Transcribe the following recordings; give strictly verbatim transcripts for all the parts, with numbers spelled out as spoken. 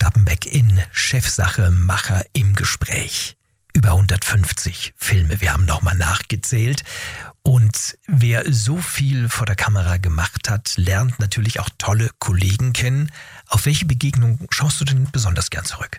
Stappenbeck in Chefsache Macher im Gespräch. Über hundertfünfzig Filme, wir haben nochmal nachgezählt. Und wer so viel vor der Kamera gemacht hat, lernt natürlich auch tolle Kollegen kennen. Auf welche Begegnung schaust du denn besonders gern zurück?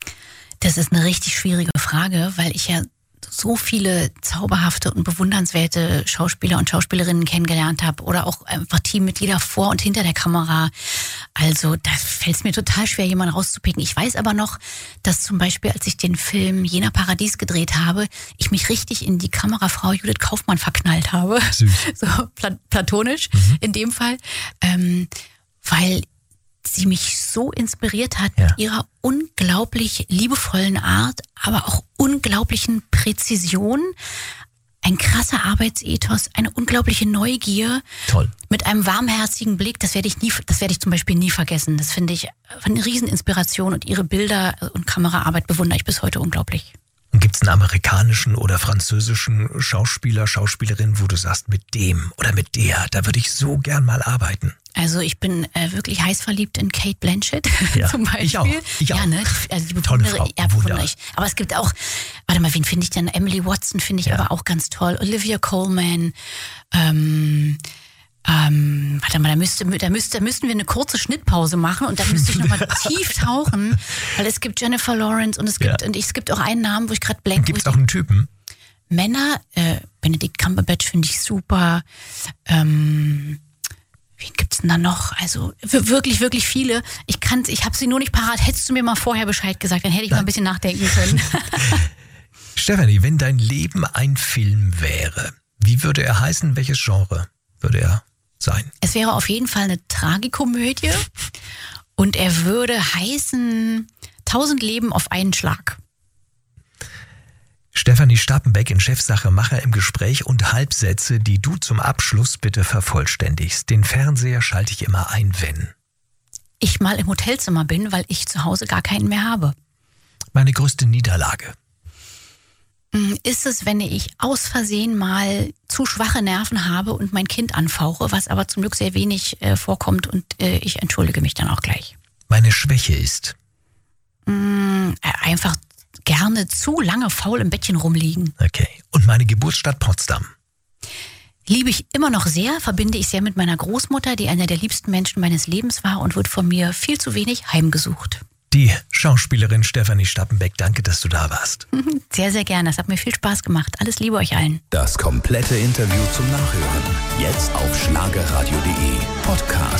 Das ist eine richtig schwierige Frage, weil ich ja so viele zauberhafte und bewundernswerte Schauspieler und Schauspielerinnen kennengelernt habe oder auch einfach Teammitglieder vor und hinter der Kamera. Also da fällt es mir total schwer, jemanden rauszupicken. Ich weiß aber noch, dass zum Beispiel, als ich den Film Jena Paradies gedreht habe, ich mich richtig in die Kamerafrau Judith Kaufmann verknallt habe. Süß. So pla- platonisch mhm. in dem Fall. Ähm, weil sie mich so inspiriert hat ja. mit ihrer unglaublich liebevollen Art, aber auch unglaublichen Präzision, ein krasser Arbeitsethos, eine unglaubliche Neugier. Toll. Mit einem warmherzigen Blick, das werde ich nie, das werde ich zum Beispiel nie vergessen. Das finde ich eine Rieseninspiration und ihre Bilder und Kameraarbeit bewundere ich bis heute unglaublich. Gibt es einen amerikanischen oder französischen Schauspieler, Schauspielerin, wo du sagst, mit dem oder mit der, da würde ich so gern mal arbeiten? Also ich bin äh, wirklich heiß verliebt in Kate Blanchett ja, zum Beispiel. Ich auch. Ich ja, auch. Ne? Also die Tolle bewundere, Frau. Ja, bewundere ich. Aber es gibt auch, warte mal, wen finde ich denn? Emily Watson finde ich ja. aber auch ganz toll. Olivia Colman. Ähm, ähm, warte mal, da, müsste, da, müsste, da müssten wir eine kurze Schnittpause machen und da müsste ich nochmal tief tauchen, weil es gibt Jennifer Lawrence und es gibt, ja. und es gibt auch einen Namen, wo ich gerade blank... Gibt es auch einen Typen? Männer, äh, Benedict Cumberbatch finde ich super. Ähm... Wen gibt's denn da noch? Also wirklich, wirklich viele. Ich kann, ich habe sie nur nicht parat. Hättest du mir mal vorher Bescheid gesagt, dann hätte ich Nein. mal ein bisschen nachdenken können. Stefanie, wenn dein Leben ein Film wäre, wie würde er heißen? Welches Genre würde er sein? Es wäre auf jeden Fall eine Tragikomödie und er würde heißen Tausend Leben auf einen Schlag. Stefanie Stappenbeck in Chefsache Macher im Gespräch und Halbsätze, die du zum Abschluss bitte vervollständigst. Den Fernseher schalte ich immer ein, wenn ich mal im Hotelzimmer bin, weil ich zu Hause gar keinen mehr habe. Meine größte Niederlage ist es, wenn ich aus Versehen mal zu schwache Nerven habe und mein Kind anfauche, was aber zum Glück sehr wenig äh, vorkommt und äh, ich entschuldige mich dann auch gleich. Meine Schwäche ist mm, einfach gerne zu lange faul im Bettchen rumliegen. Okay. Und meine Geburtsstadt Potsdam? Liebe ich immer noch sehr, verbinde ich sehr mit meiner Großmutter, die einer der liebsten Menschen meines Lebens war und wird von mir viel zu wenig heimgesucht. Die Schauspielerin Stefanie Stappenbeck, danke, dass du da warst. Sehr, sehr gerne. Das hat mir viel Spaß gemacht. Alles Liebe euch allen. Das komplette Interview zum Nachhören. Jetzt auf schlagerradio punkt de Podcast.